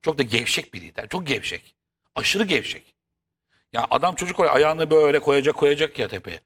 Çok da gevşek bir lider. Çok gevşek. Aşırı gevşek. Ya adam çocuk oraya ayağını böyle koyacak ya tepeye.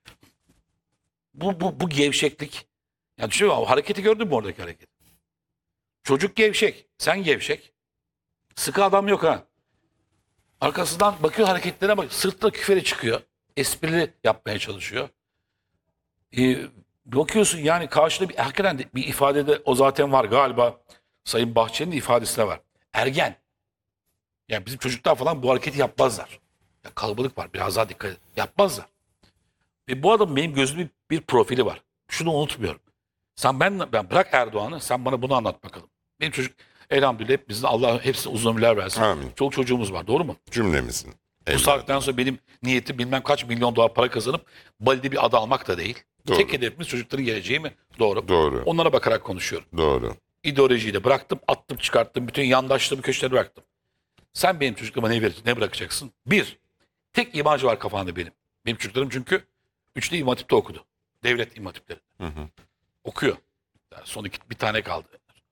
Bu gevşeklik. Ya düşünün hareketi gördün mü oradaki hareket? Çocuk gevşek. Sen gevşek. Sıkı adam yok ha. Arkasından bakıyor hareketlere bak. Sırtla küfere çıkıyor. Esprili yapmaya çalışıyor. Bakıyorsun yani karşıda hakikaten bir ifadede o zaten var galiba. Sayın Bahçeli'nin ifadesi de var. Ergen. Yani bizim çocuklar falan bu hareketi yapmazlar. Ya kalabalık var biraz daha dikkat edin. Yapmazlar. Ve bu adam benim gözümde bir profili var. Şunu unutmuyorum. Ben bırak Erdoğan'ı sen bana bunu anlat bakalım. Benim çocuk elhamdülillah hepimizin Allah hepsine uzun ömürler versin. Amin. Çoluk çocuğumuz var doğru mu? Cümlemizin. Bu saatten sonra benim niyetim bilmem kaç milyon dolar para kazanıp Bali'de bir ada almak da değil. Doğru. Tek hedefimiz çocukların geleceği mi? Doğru. Doğru. Onlara bakarak konuşuyorum. Doğru. İdeolojiyi de bıraktım, attım, çıkarttım. Bütün yandaşlığımı köşeleri bıraktım. Sen benim çocuklarıma ne vereceksin, ne bırakacaksın? Bir, tek imajı var kafanda benim. Benim çocuklarım çünkü üçlü İmam Hatip'te okudu. Devlet İmam Hatipleri. Okuyor. Yani son bir tane kaldı.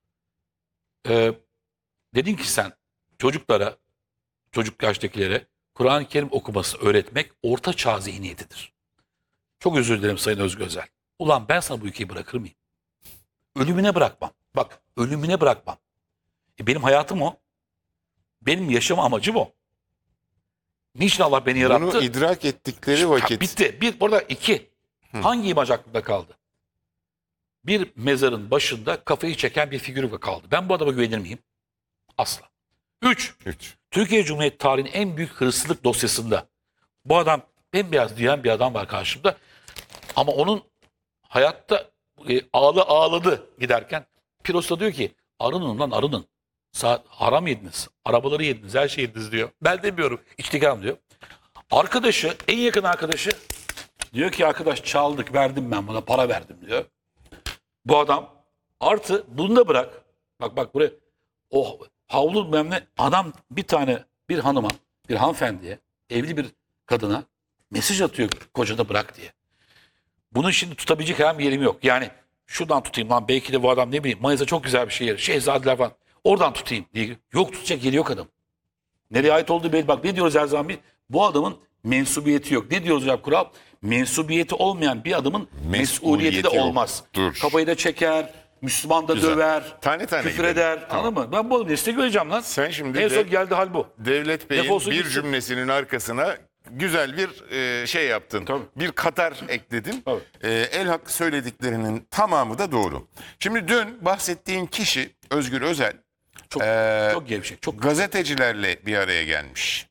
Dedin ki sen çocuklara, çocuk yaştakilere Kur'an-ı Kerim okuması öğretmek orta çağ zihniyetidir. Çok özür dilerim Sayın Özgür Özel. Ulan ben sana bu ülkeyi bırakır mıyım? Ölümüne bırakmam. Bak ölümüne bırakmam. Benim hayatım o. Benim yaşam amacım o. Niçin Allah beni yarattı? Bunu idrak ettikleri vakit. Bitti. Bir, burada iki. Hangi imaj aklımda kaldı? Bir mezarın başında kafayı çeken bir figür kaldı. Ben bu adama güvenir miyim? Asla. Üç. Türkiye Cumhuriyeti tarihinin en büyük hırsızlık dosyasında bu adam bembeyaz diyen bir adam var karşımda. Ama onun hayatta ağladı giderken. Pirosa diyor ki arının lan arının. Haram yediniz. Arabaları yediniz. Her şeyi yediniz diyor. Ben demiyorum. İçtik adam diyor. Arkadaşı en yakın arkadaşı diyor ki arkadaş çaldık verdim ben buna para verdim diyor. Bu adam artı bunu da bırak. Bak buraya o havlu memle adam bir hanıma bir hanımefendiye evli bir kadına mesaj atıyor kocanı bırak diye. Bunun şimdi tutabilecek herhangi bir yerim yok. Yani şuradan tutayım lan belki de bu adam ne bileyim Manisa çok güzel bir şehir. Şehzadeler falan. Oradan tutayım diye. Yok tutacak yeri yok adam. Nereye ait olduğu belli. Bak ne diyoruz her zaman bu adamın mensubiyeti yok. Ne diyoruz hocam kural? Mensubiyeti olmayan bir adamın mesuliyeti de yok. olmaz. Dur. Kafayı da çeker, Müslüman da Güzel. döver, Tane küfür gidelim. eder. Tamam. Anladın mı? Ben bu adamı destek göreceğim lan. Sen şimdi en son geldi hal bu. Devlet Bey'in Defolsun bir gitsin. cümlesinin arkasına güzel bir şey yaptın. Tabii. Bir katar ekledin. Tabii. El hakkı söylediklerinin tamamı da doğru. Şimdi dün bahsettiğin kişi Özgür Özel Çok gevşek. Çok gazetecilerle bir araya gelmiş.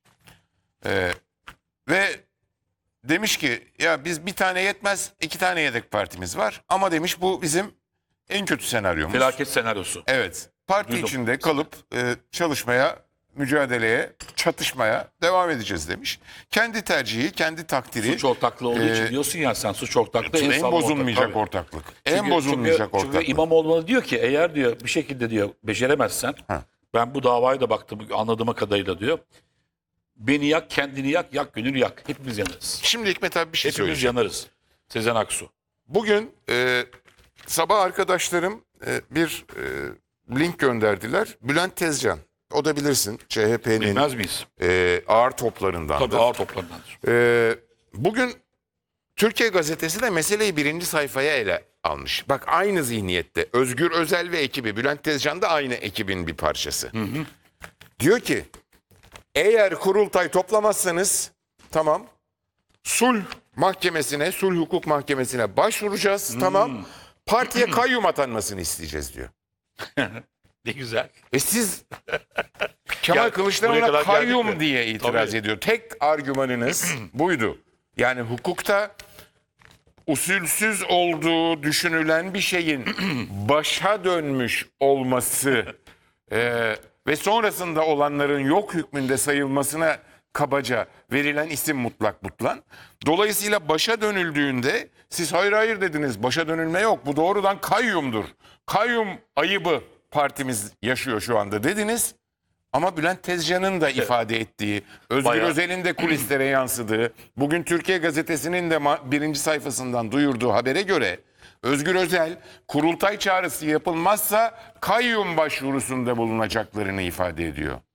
Ve demiş ki ya biz bir tane yetmez 2 tane yedek partimiz var. Ama demiş bu bizim en kötü senaryomuz. felaket senaryosu. Evet. Parti Duydum. içinde kalıp çalışmaya, mücadeleye, çatışmaya devam edeceğiz demiş. Kendi tercihi, kendi takdiri. Suç ortaklığı olduğu için diyorsun ya sen suç ortaklığı en sağlam bozulmayacak ortak. ortaklık. En bozulmayacak ortaklık. Çünkü İmamoğlu diyor ki eğer diyor bir şekilde diyor beceremezsen ben bu davaya da baktım anladığıma kadarıyla diyor. Beni yak, kendini yak, yak gönül yak. Hepimiz yanarız. Şimdi Hikmet abi bir şey Hepimiz söyleyeceğim. yanarız. Sezen Aksu. Bugün sabah arkadaşlarım bir link gönderdiler. Bülent Tezcan. O da bilirsin CHP'nin Bilmez miyiz? ağır toplarındandır. Tabii ağır toplarındandır. Bugün Türkiye Gazetesi de meseleyi 1. sayfaya ele almış. Bak aynı zihniyette. Özgür Özel ve ekibi. Bülent Tezcan da aynı ekibin bir parçası. Diyor ki eğer kurultay toplamazsanız tamam sulh mahkemesine, sulh hukuk mahkemesine başvuracağız. Tamam. Partiye kayyum atanmasını isteyeceğiz diyor. Ne güzel. Siz Kemal Buraya Kılıçdaroğlu'na kadar kayyum geldik mi? diye itiraz Tabii. ediyor. Tek argümanınız buydu. Yani hukukta usulsüz olduğu düşünülen bir şeyin başa dönmüş olması ve sonrasında olanların yok hükmünde sayılmasına kabaca verilen isim mutlak butlan. Dolayısıyla başa dönüldüğünde siz hayır dediniz, başa dönülme yok, bu doğrudan kayyumdur. Kayyum ayıbı partimiz yaşıyor şu anda dediniz. Ama Bülent Tezcan'ın da ifade ettiği, Özgür Bayağı. Özel'in de kulislere yansıdığı, bugün Türkiye Gazetesi'nin de 1. sayfasından duyurduğu habere göre Özgür Özel kurultay çağrısı yapılmazsa kayyum başvurusunda bulunacaklarını ifade ediyor.